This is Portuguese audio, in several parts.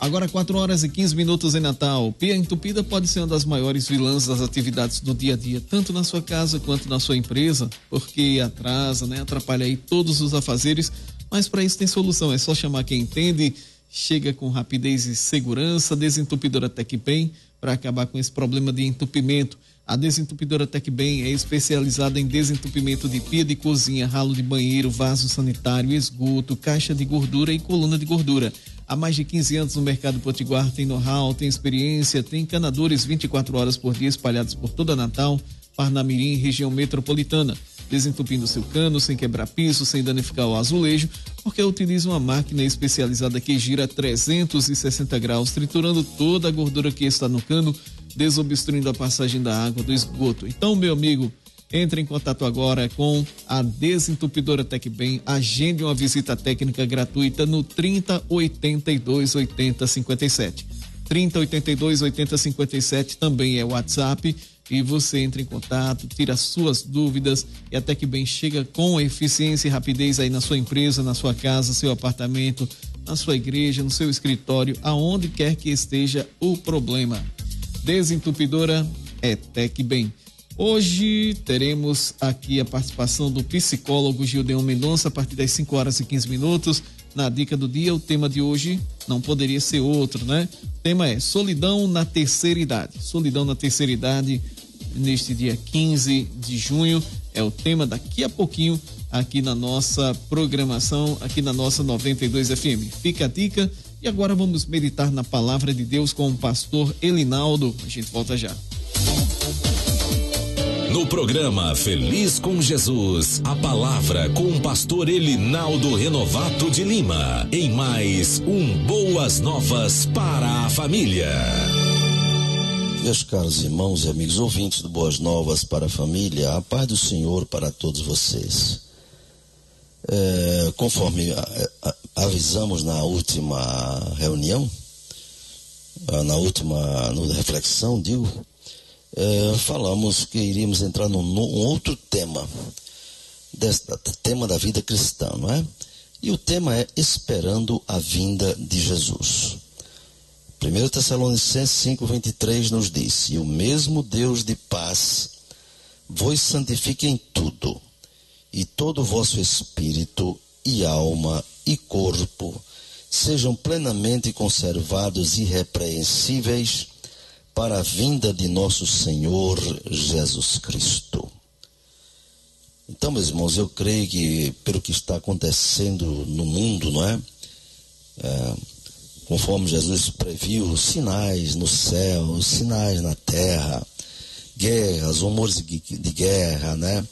Agora 4h15 em Natal. Pia entupida pode ser uma das maiores vilãs das atividades do dia a dia, tanto na sua casa quanto na sua empresa, porque atrasa, atrapalha aí todos os afazeres, mas para isso tem solução, é só chamar quem entende, chega com rapidez e segurança. Desentupidora Tecbem, para acabar com esse problema de entupimento. A Desentupidora Tecbem é especializada em desentupimento de pia de cozinha, ralo de banheiro, vaso sanitário, esgoto, caixa de gordura e coluna de gordura. Há mais de 15 anos no mercado potiguar, tem know-how, tem experiência, tem encanadores 24 horas por dia espalhados por toda Natal, Parnamirim e região metropolitana, desentupindo seu cano sem quebrar piso, sem danificar o azulejo, porque utiliza uma máquina especializada que gira 360 graus, triturando toda a gordura que está no cano, desobstruindo a passagem da água do esgoto. Então, meu amigo, entre em contato agora com a Desentupidora Tecbem, agende uma visita técnica gratuita no 3082 8057. 3082 8057 também é o WhatsApp, e você entra em contato, tira suas dúvidas, e a Tecbem chega com eficiência e rapidez aí na sua empresa, na sua casa, seu apartamento, na sua igreja, no seu escritório, aonde quer que esteja o problema. Desentupidora é Tecbem. Hoje teremos aqui a participação do psicólogo Gildeon Mendonça a partir das 5h15. Na dica do dia, o tema de hoje não poderia ser outro, né? O tema é solidão na terceira idade. Solidão na terceira idade, neste dia 15 de junho, é o tema daqui a pouquinho aqui na nossa programação, aqui na nossa 92 FM. Fica a dica e agora vamos meditar na palavra de Deus com o pastor Elinaldo. A gente volta já. No programa Feliz com Jesus, a palavra com o pastor Elinaldo Renovato de Lima, em mais um Boas Novas para a Família. Meus caros irmãos e amigos ouvintes do Boas Novas para a Família, a paz do Senhor para todos vocês. Conforme avisamos na última reunião, na última reflexão, falamos que iríamos entrar num outro tema, tema da vida cristã, não é? E o tema é esperando a vinda de Jesus. 1 Tessalonicenses 5:23 nos diz: e o mesmo Deus de paz vos santifique em tudo, e todo o vosso espírito e alma e corpo sejam plenamente conservados irrepreensíveis para a vinda de nosso Senhor Jesus Cristo. Então, meus irmãos, eu creio que pelo que está acontecendo no mundo, não é? Conforme Jesus previu, sinais no céu, sinais na terra, guerras, rumores de guerra, né?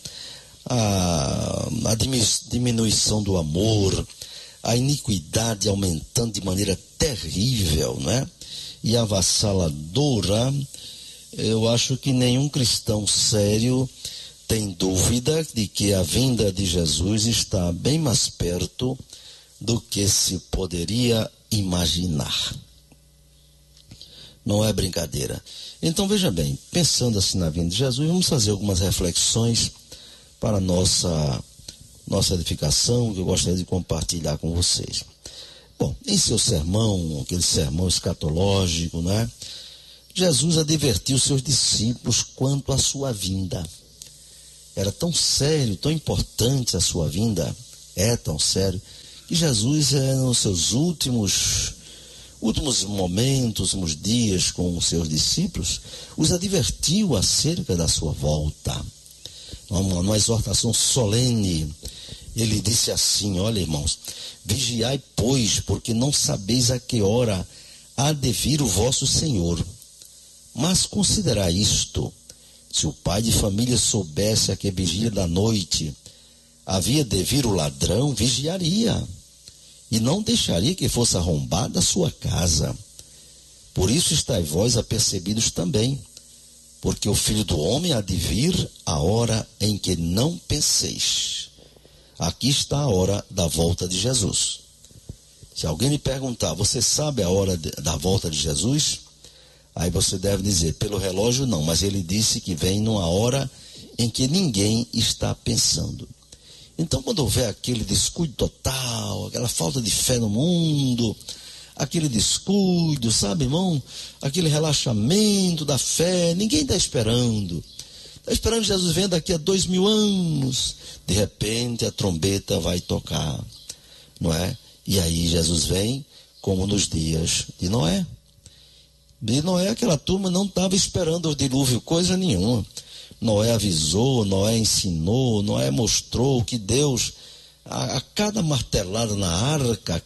A diminuição do amor, a iniquidade aumentando de maneira terrível, né? E avassaladora. Eu acho que nenhum cristão sério tem dúvida de que a vinda de Jesus está bem mais perto do que se poderia imaginar. Não é brincadeira. Então veja bem, pensando assim na vinda de Jesus, vamos fazer algumas reflexões para nossa edificação, que eu gostaria de compartilhar com vocês. Bom, em seu sermão, aquele sermão escatológico, né? Jesus advertiu seus discípulos quanto à sua vinda. Era tão sério, tão importante a sua vinda, é tão sério, que Jesus, nos seus últimos momentos, últimos dias com os seus discípulos, os advertiu acerca da sua volta. Numa exortação solene, ele disse assim: olha, irmãos, vigiai, pois, porque não sabeis a que hora há de vir o vosso Senhor. Mas considerai isto: se o pai de família soubesse a que vigília da noite havia de vir o ladrão, vigiaria, e não deixaria que fosse arrombada a sua casa. Por isso estáis vós apercebidos também, porque o Filho do Homem há de vir a hora em que não penseis. Aqui está a hora da volta de Jesus. Se alguém lhe perguntar, você sabe a hora da volta de Jesus? Aí você deve dizer, pelo relógio não, mas ele disse que vem numa hora em que ninguém está pensando. Então, quando houver aquele descuido total, aquela falta de fé no mundo, aquele descuido, sabe, irmão? Aquele relaxamento da fé. Ninguém está esperando. Está esperando Jesus venha daqui a 2000 anos. De repente a trombeta vai tocar, não é? E aí Jesus vem como nos dias de Noé. De Noé, aquela turma não estava esperando o dilúvio, coisa nenhuma. Noé avisou, Noé ensinou, Noé mostrou que Deus, a cada martelada na arca,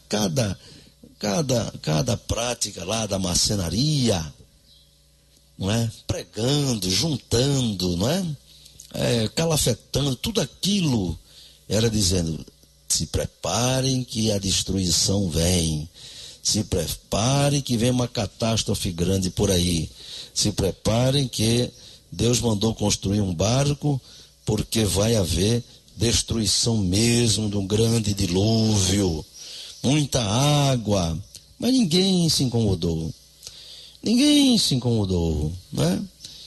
cada prática lá da marcenaria, não é? Pregando, juntando, não é? Calafetando, tudo aquilo era dizendo: se preparem que a destruição vem. Se preparem que vem uma catástrofe grande por aí. Se preparem que Deus mandou construir um barco, porque vai haver destruição mesmo de um grande dilúvio. Muita água. Mas ninguém se incomodou. Ninguém se incomodou, né?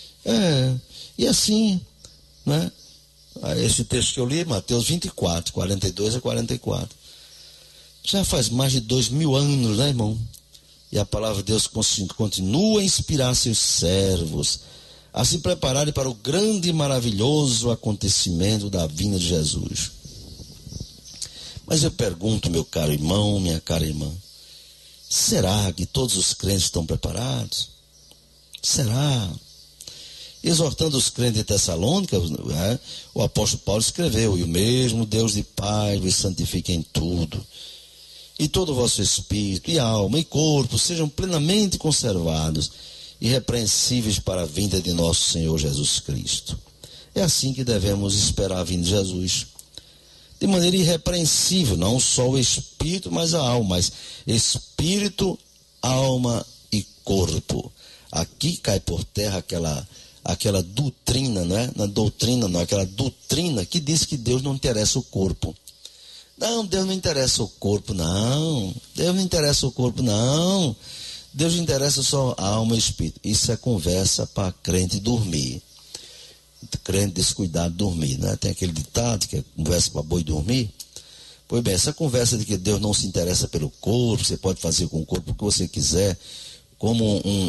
E assim, né? Esse texto que eu li, Mateus 24, 42 a 44. Já faz mais de 2000 anos, né, irmão? E a palavra de Deus continua a inspirar seus servos a se prepararem para o grande e maravilhoso acontecimento da vinda de Jesus. Mas eu pergunto, meu caro irmão, minha cara irmã, será que todos os crentes estão preparados? Será? Exortando os crentes de Tessalônica, o apóstolo Paulo escreveu: e o mesmo Deus de paz vos santifique em tudo, e todo o vosso espírito, e alma, e corpo sejam plenamente conservados, irrepreensíveis para a vinda de nosso Senhor Jesus Cristo. É assim que devemos esperar a vinda de Jesus, de maneira irrepreensível, não só o espírito, mas a alma, mas espírito, alma e corpo. Aqui cai por terra aquela doutrina, né? Na doutrina não, aquela doutrina que diz que Deus não interessa o corpo. Não, Deus não interessa o corpo, não. Deus não interessa o corpo, não. Deus interessa só a alma e o espírito. Isso é conversa para crente dormir. Crente descuidado dormir, né? Tem aquele ditado que é conversa para boi dormir. Pois bem, essa conversa de que Deus não se interessa pelo corpo, você pode fazer com o corpo o que você quiser, como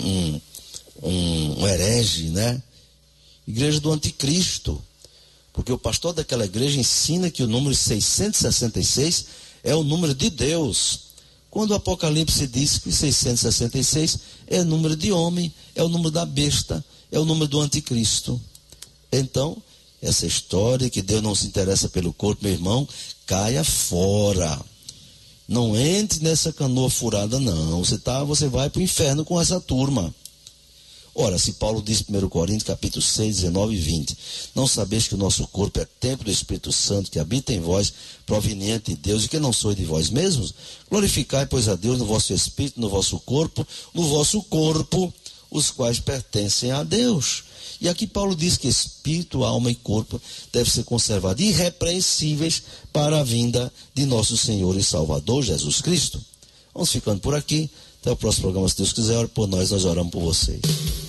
um herege, né? Igreja do anticristo. Porque o pastor daquela igreja ensina que o número 666 é o número de Deus. Quando o Apocalipse diz que 666 é o número de homem, é o número da besta, é o número do anticristo. Então, essa história que Deus não se interessa pelo corpo, meu irmão, caia fora. Não entre nessa canoa furada, não. Você vai para o inferno com essa turma. Ora, se Paulo diz em 1 Coríntios, capítulo 6, 19 e 20, não sabeis que o nosso corpo é templo do Espírito Santo que habita em vós, proveniente de Deus, e que não sois de vós mesmos? Glorificai, pois, a Deus no vosso espírito, no vosso corpo, os quais pertencem a Deus. E aqui Paulo diz que espírito, alma e corpo devem ser conservados irrepreensíveis para a vinda de nosso Senhor e Salvador Jesus Cristo. Vamos ficando por aqui. Até o próximo programa, se Deus quiser. Ore por nós oramos por vocês.